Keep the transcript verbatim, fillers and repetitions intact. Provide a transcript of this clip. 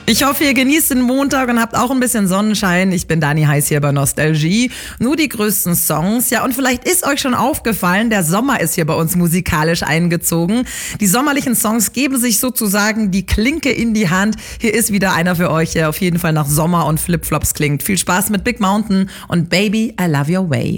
Ich hoffe, ihr genießt den Montag und habt auch ein bisschen Sonnenschein. Ich bin Dani Heiß hier bei Nostalgie. Nur die größten Songs. Ja, und vielleicht ist euch schon aufgefallen, der Sommer ist hier bei uns musikalisch eingezogen. Die sommerlichen Songs geben sich sozusagen die Klinke in die Hand. Hier ist wieder einer für euch, der auf jeden Fall nach Sommer und Flipflops klingt. Viel Spaß mit Big Mountain und Baby, I Love Your Way.